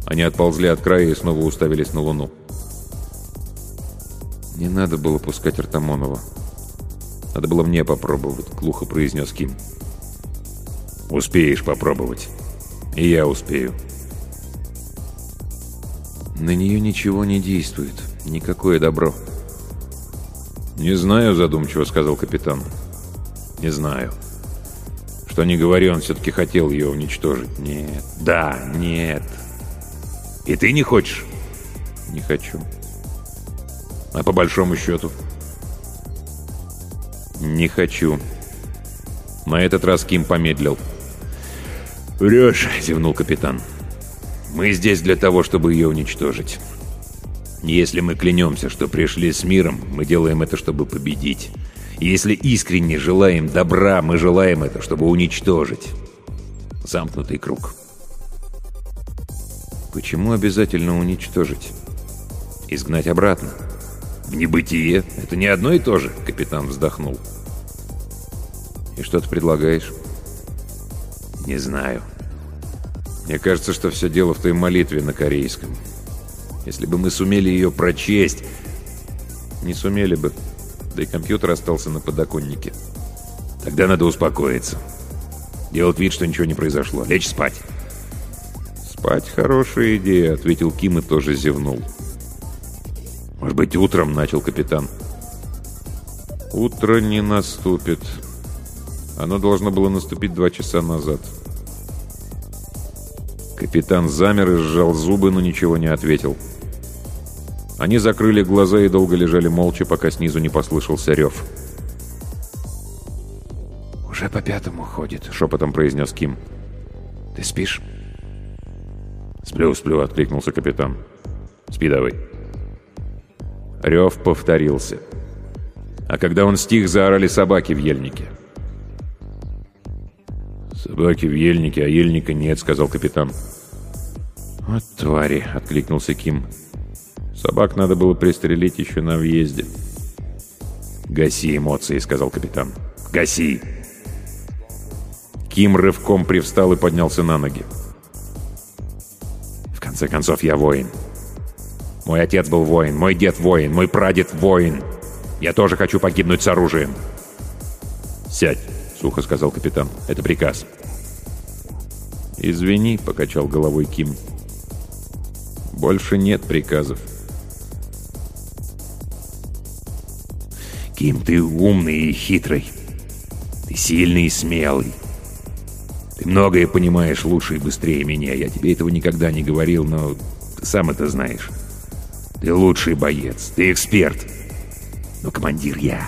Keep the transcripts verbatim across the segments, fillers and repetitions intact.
Они отползли от края и снова уставились на Луну. «Не надо было пускать Артамонова. Надо было мне попробовать», — глухо произнес Ким. «Успеешь попробовать. И я успею». «На нее ничего не действует. Никакое добро». «Не знаю», — задумчиво сказал капитан. «Не знаю. Что ни говори, он все-таки хотел ее уничтожить». «Нет». «Да, нет». «И ты не хочешь?» «Не хочу». «А по большому счету?» «Не хочу». На этот раз Ким помедлил. «Врешь», — зевнул капитан. «Мы здесь для того, чтобы ее уничтожить. Если мы клянемся, что пришли с миром, мы делаем это, чтобы победить. Если искренне желаем добра, мы желаем это, чтобы уничтожить. Замкнутый круг». «Почему обязательно уничтожить? Изгнать обратно?» «В небытие. Это не одно и то же», — капитан вздохнул. «И что ты предлагаешь?» «Не знаю. Мне кажется, что все дело в той молитве на корейском. Если бы мы сумели ее прочесть...» «Не сумели бы. Да и компьютер остался на подоконнике». «Тогда надо успокоиться. Делать вид, что ничего не произошло. Лечь спать». «Спать — хорошая идея», — ответил Ким и тоже зевнул. «Может быть, утром?» — начал капитан. «Утро не наступит. Оно должно было наступить два часа назад». Капитан замер и сжал зубы, но ничего не ответил. Они закрыли глаза и долго лежали молча, пока снизу не послышался рев. «Уже по пятому ходит», — шепотом произнес Ким. «Ты спишь?» «Сплю, сплю», — откликнулся капитан. «Спи давай». Рев повторился. А когда он стих, заорали собаки в ельнике. «Собаки в ельнике, а ельника нет», — сказал капитан. «Вот твари», — откликнулся Ким. «Собак надо было пристрелить еще на въезде». «Гаси эмоции», — сказал капитан. «Гаси!» Ким рывком привстал и поднялся на ноги. «В конце концов, я воин. Мой отец был воин, мой дед воин, мой прадед воин. Я тоже хочу погибнуть с оружием». «Сядь», — сухо сказал капитан. «Это приказ». «Извини», — покачал головой Ким. «Больше нет приказов». «Ким, ты умный и хитрый. Ты сильный и смелый. Ты многое понимаешь лучше и быстрее меня. Я тебе этого никогда не говорил, но ты сам это знаешь. Ты лучший боец, ты эксперт. Но командир я».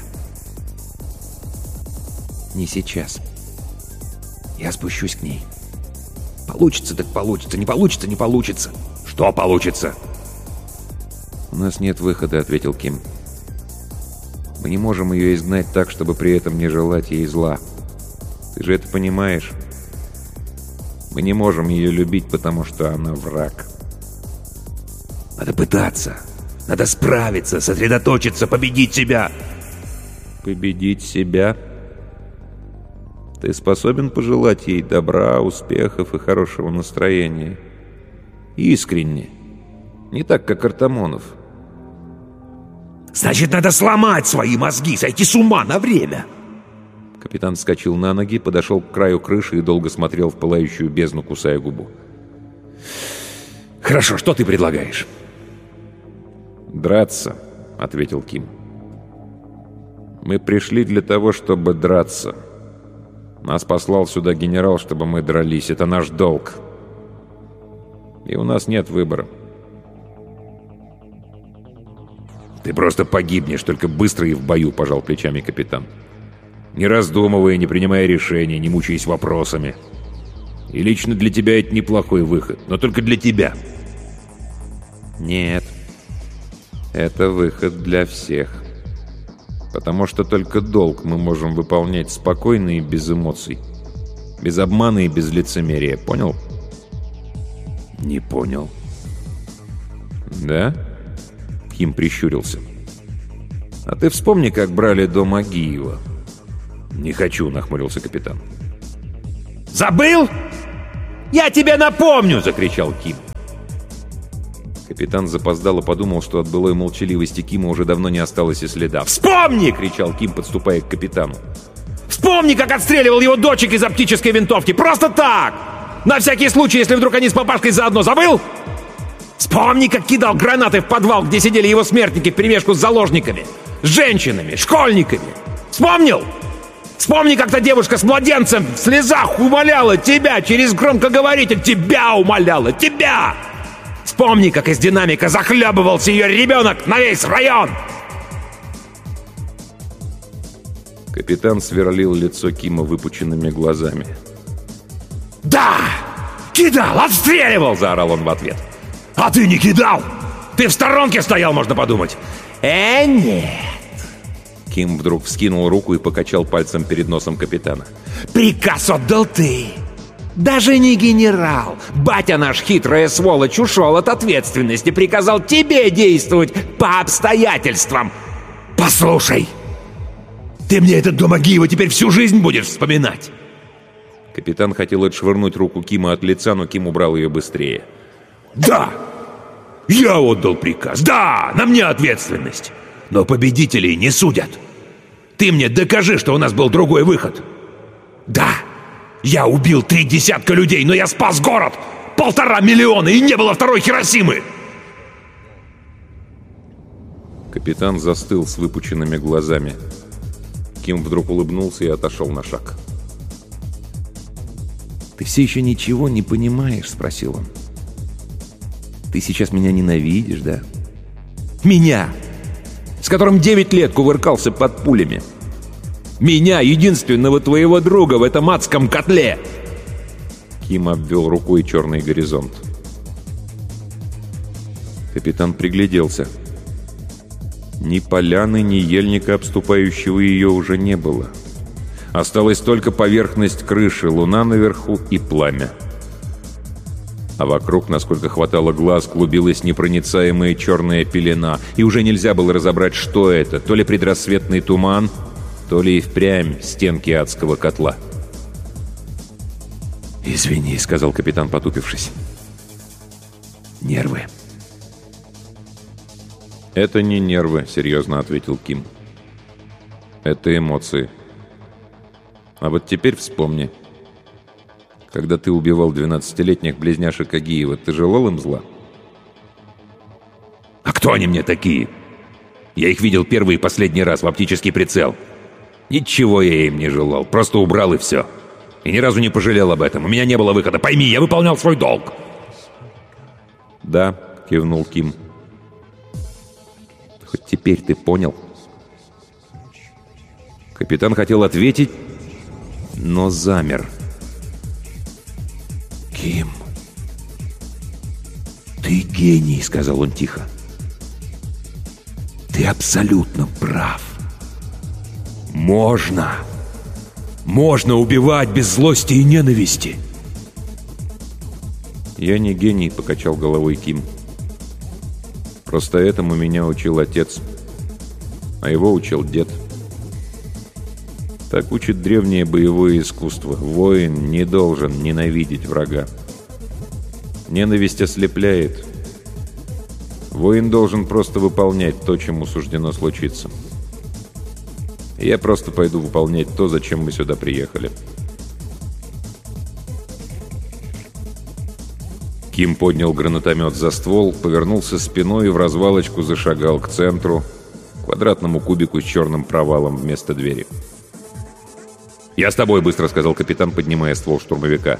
«Не сейчас. Я спущусь к ней. Получится так получится, не получится не получится». «Что получится?» «У нас нет выхода», — ответил Ким. «Мы не можем ее изгнать так, чтобы при этом не желать ей зла. Ты же это понимаешь? Мы не можем ее любить, потому что она враг». «Надо пытаться. Надо справиться, сосредоточиться, победить себя». «Победить себя? Ты способен пожелать ей добра, успехов и хорошего настроения? Искренне. Не так, как Артамонов». «Значит, надо сломать свои мозги, сойти с ума на время». Капитан вскочил на ноги, подошел к краю крыши и долго смотрел в пылающую бездну, кусая губу. «Хорошо, что ты предлагаешь?» «Драться», — ответил Ким. «Мы пришли для того, чтобы драться. Нас послал сюда генерал, чтобы мы дрались. Это наш долг. И у нас нет выбора». «Ты просто погибнешь, только быстро и в бою», — пожал плечами капитан. «Не раздумывая, не принимая решения, не мучаясь вопросами. И лично для тебя это неплохой выход, но только для тебя». «Нет, это выход для всех. Потому что только долг мы можем выполнять спокойно и без эмоций. Без обмана и без лицемерия. Понял?» «Не понял». «Да?» — Ким прищурился. «А ты вспомни, как брали дом Агиева». «Не хочу», — нахмурился капитан. «Забыл? Я тебе напомню!» — закричал Ким. Капитан запоздало подумал, что от былой молчаливости Кима уже давно не осталось и следа. «Вспомни!» — кричал Ким, подступая к капитану. «Вспомни, как отстреливал его дочек из оптической винтовки! Просто так! На всякий случай, если вдруг они с папашкой заодно. Забыл? Вспомни, как кидал гранаты в подвал, где сидели его смертники вперемешку с заложниками, с женщинами, школьниками! Вспомнил? Вспомни, как та девушка с младенцем в слезах умоляла тебя через громкоговоритель! Тебя умоляла! Тебя! Вспомни, как из динамика захлебывался ее ребенок на весь район!» Капитан сверлил лицо Кима выпученными глазами. «Да! Кидал! Отстреливал!» — заорал он в ответ. «А ты не кидал! Ты в сторонке стоял, можно подумать!» «Э, нет!» Ким вдруг вскинул руку и покачал пальцем перед носом капитана. «Приказ отдал ты! Даже не генерал! Батя наш, хитрая сволочь, ушел от ответственности, приказал тебе действовать по обстоятельствам! Послушай! Ты мне этот дом Агиева теперь всю жизнь будешь вспоминать!» Капитан хотел отшвырнуть руку Кима от лица, но Ким убрал ее быстрее. «Да! Я отдал приказ! Да! На мне ответственность! Но победителей не судят! Ты мне докажи, что у нас был другой выход! Да! Я убил три десятка людей, но я спас город! Полтора миллиона, и не было второй Хиросимы!» Капитан застыл с выпученными глазами. Ким вдруг улыбнулся и отошел на шаг. «Ты все еще ничего не понимаешь?» — спросил он. «Ты сейчас меня ненавидишь, да? Меня, с которым девять лет кувыркался под пулями! Меня, единственного твоего друга в этом адском котле!» Ким обвел рукой черный горизонт. Капитан пригляделся. Ни поляны, ни ельника, обступающего ее, уже не было. Осталась только поверхность крыши, луна наверху и пламя. А вокруг, насколько хватало глаз, клубилась непроницаемая черная пелена, и уже нельзя было разобрать, что это, то ли предрассветный туман, то ли и впрямь стенки адского котла. «Извини», — сказал капитан, потупившись. «Нервы». «Это не нервы», — серьезно ответил Ким. «Это эмоции. А вот теперь вспомни. Когда ты убивал двенадцатилетних близняшек Агиева, ты желал им зла?» «А кто они мне такие? Я их видел первый и последний раз в оптический прицел. Ничего я им не желал, просто убрал и все. И ни разу не пожалел об этом. У меня не было выхода. Пойми, я выполнял свой долг». «Да», — кивнул Ким. «Хоть теперь ты понял?» Капитан хотел ответить, но замер. «Ким, ты гений», — сказал он тихо. «Ты абсолютно прав. Можно. Можно убивать без злости и ненависти». «Я не гений», — покачал головой Ким. «Просто этому меня учил отец, а его учил дед. Так учит древнее боевое искусство. Воин не должен ненавидеть врага. Ненависть ослепляет. Воин должен просто выполнять то, чему суждено случиться. Я просто пойду выполнять то, зачем мы сюда приехали». Ким поднял гранатомет за ствол, повернулся спиной и в развалочку зашагал к центру, квадратному кубику с черным провалом вместо двери. «Я с тобой», — быстро сказал капитан, поднимая ствол штурмовика.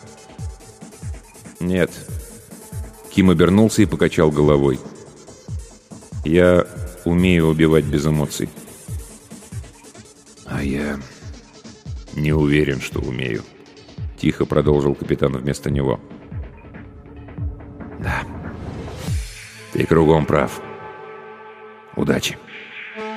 «Нет». Ким обернулся и покачал головой. «Я умею убивать без эмоций». «А я не уверен, что умею», — тихо продолжил капитан вместо него. «Да, ты кругом прав. Удачи».